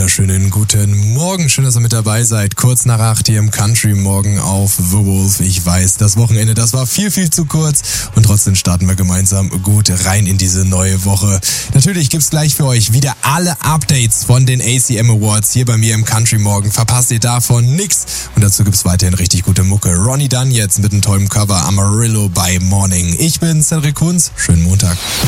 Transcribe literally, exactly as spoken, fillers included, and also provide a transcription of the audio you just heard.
wunderschönen guten Morgen. Schön, dass ihr mit dabei seid. Kurz nach acht hier im Country Morgen auf The Wolf. Ich weiß, das Wochenende, das war viel, viel zu kurz. Und trotzdem starten wir gemeinsam gut rein in diese neue Woche. Natürlich gibt's gleich für euch wieder alle Updates von den A C M Awards hier bei mir im Country Morgen. Verpasst ihr davon nix. Und dazu gibt's weiterhin richtig gute Mucke. Ronnie Dunn jetzt mit einem tollen Cover Amarillo by Morning. Ich bin Cedric Kunz. Schönen Montag.